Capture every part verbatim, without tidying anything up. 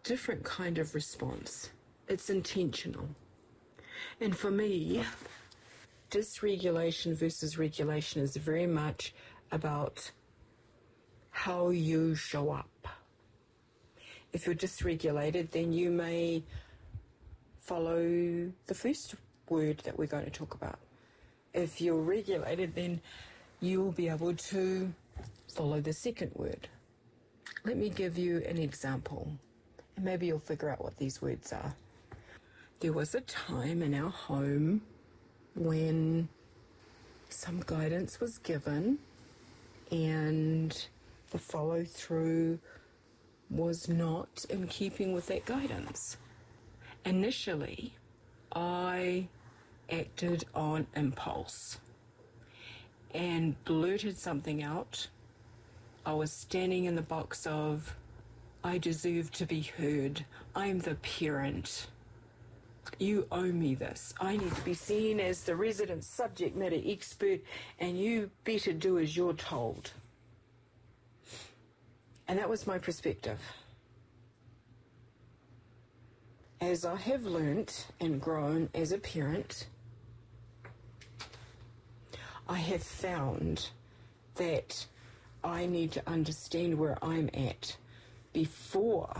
different kind of response. It's intentional. And for me, dysregulation versus regulation is very much about how you show up. If you're dysregulated, then you may follow the first word that we're going to talk about. If you're regulated, then you'll be able to follow the second word. Let me give you an example, and maybe you'll figure out what these words are. There was a time in our home when some guidance was given and the follow-through was not in keeping with that guidance. Initially, I acted on impulse and blurted something out. I was standing in the box of, I deserve to be heard. I'm the parent. You owe me this. I need to be seen as the resident subject matter expert, and you better do as you're told. And that was my perspective. As I have learnt and grown as a parent, I have found that I need to understand where I'm at before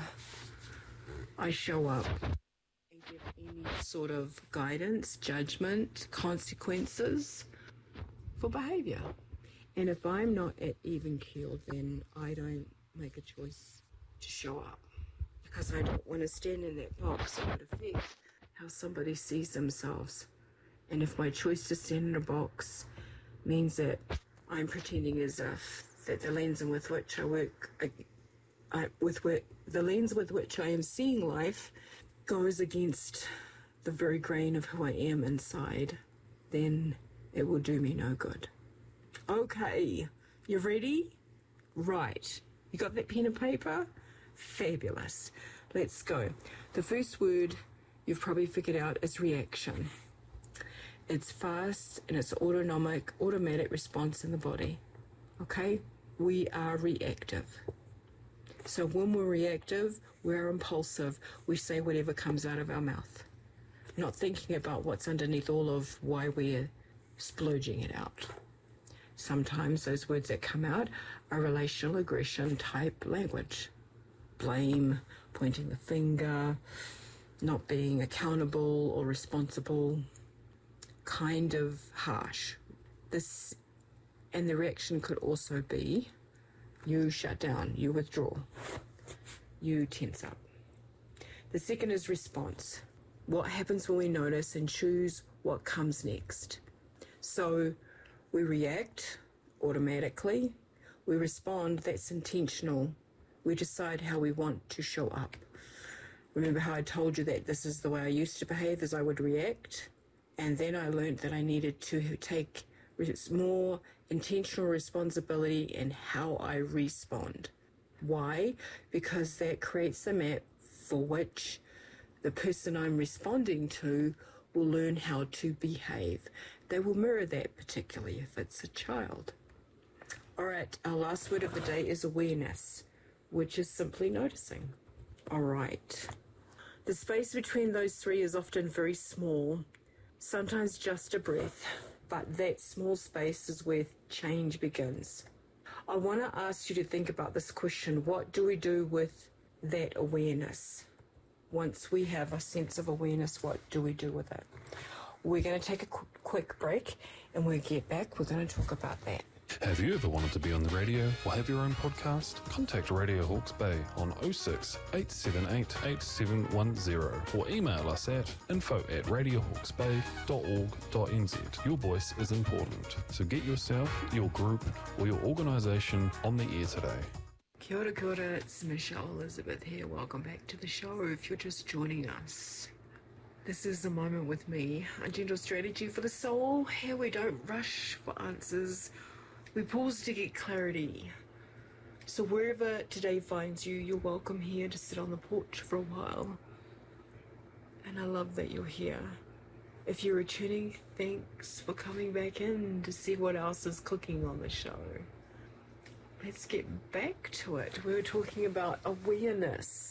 I show up and give any sort of guidance, judgment, consequences for behaviour. And if I'm not at even keel, then I don't make a choice to show up, because I don't want to stand in that box. It would affect how somebody sees themselves. And if my choice to stand in a box means that I'm pretending as if that the lens with which I work, I, I, with which, the lens with which I am seeing life goes against the very grain of who I am inside, then it will do me no good. Okay, you ready? Right. You got that pen and paper? Fabulous. Let's go. The first word you've probably figured out is reaction. It's fast and it's autonomic, automatic response in the body. Okay? We are reactive. So when we're reactive, we're impulsive. We say whatever comes out of our mouth, not thinking about what's underneath all of why we're splurging it out. Sometimes those words that come out are relational aggression type language. Blame, pointing the finger, not being accountable or responsible, kind of harsh. This, and the reaction could also be you shut down, you withdraw, you tense up. The second is response. What happens when we notice and choose what comes next? So we react automatically, we respond, that's intentional. We decide how we want to show up. Remember how I told you that this is the way I used to behave, as I would react? And then I learned that I needed to take more intentional responsibility in how I respond. Why? Because that creates the map for which the person I'm responding to will learn how to behave. They will mirror that, particularly if it's a child. All right, our last word of the day is awareness, which is simply noticing. All right. The space between those three is often very small, sometimes just a breath, but that small space is where change begins. I want to ask you to think about this question. What do we do with that awareness? Once we have a sense of awareness, what do we do with it? We're going to take a qu- quick break, and when we get back, we're going to talk about that. Have you ever wanted to be on the radio or have your own podcast? Contact Radio Hawke's Bay on oh six, eight seven eight, eight seven one oh or email us at info at radio hawkes bay dot org dot n z. Your voice is important, so get yourself, your group or your organisation on the air today. Kia ora, kia ora, it's Michelle Elizabeth here. Welcome back to the show if you're just joining us. This is the moment with me, a gentle strategy for the soul. Here we don't rush for answers. We pause to get clarity. So wherever today finds you, you're welcome here to sit on the porch for a while. And I love that you're here. If you're returning, thanks for coming back in to see what else is cooking on the show. Let's get back to it. We were talking about awareness.